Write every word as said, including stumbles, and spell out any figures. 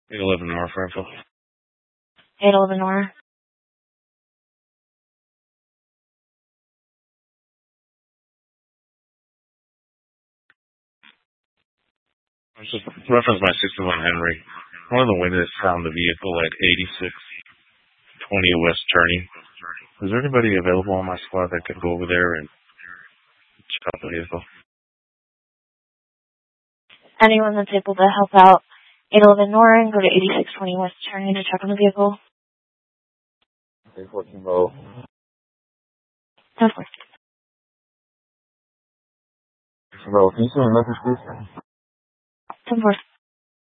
eight eleven North Rifle. eight eleven North. Just reference my sixty-one Henry. One of the witnesses found the vehicle at eighty-six twenty West Turning. Is there anybody available on my squad that could go over there and check out the vehicle? Anyone that's able to help out eight eleven North and go to eighty-six twenty West Turning to check on the vehicle? Okay, fourteen Bravo. ten four. Bravo, can you send me a message, please? ten four.